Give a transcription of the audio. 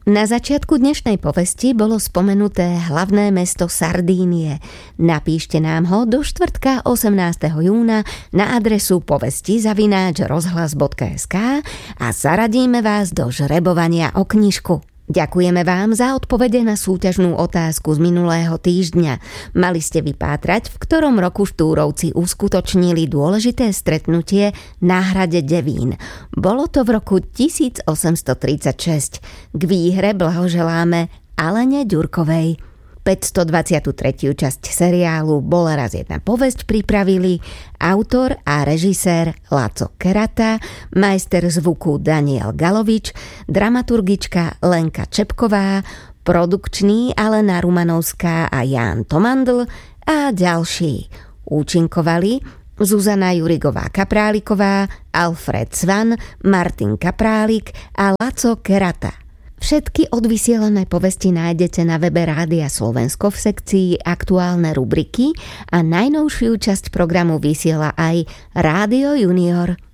Na začiatku dnešnej povesti bolo spomenuté hlavné mesto Sardínie. Napíšte nám ho do štvrtka 18. júna na adresu povesti@rozhlas.sk a zaradíme vás do žrebovania o knižku. Ďakujeme vám za odpovede na súťažnú otázku z minulého týždňa. Mali ste vypátrať, v ktorom roku Štúrovci uskutočnili dôležité stretnutie na hrade Devín. Bolo to v roku 1836. K výhre blahoželáme Alene Ďurkovej. 523. časť seriálu Bola raz jedna povesť pripravili autor a režisér Laco Kerata, majster zvuku Daniel Galovič, dramaturgička Lenka Čepková, produkční Alena Rumanovská a Ján Tomandl a ďalší. Účinkovali Zuzana Jurigová-Kapráliková, Alfred Svan, Martin Kaprálik a Laco Kerata. Všetky odvysielané povesti nájdete na webe Rádia Slovensko v sekcii Aktuálne rubriky a najnovšiu časť programu vysiela aj Rádio Junior.